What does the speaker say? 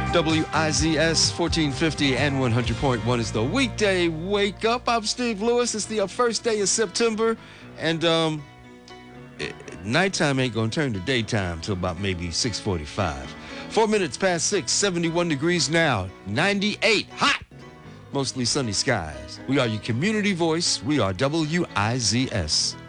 WIZS 1450 and 100.1 is the weekday wake up. I'm Steve Lewis. It's the first day of September, and nighttime ain't gonna turn to daytime till about maybe 6:45. 4 minutes past 6, 71 degrees now, 98, hot, mostly sunny skies. We are your community voice. We are WIZS.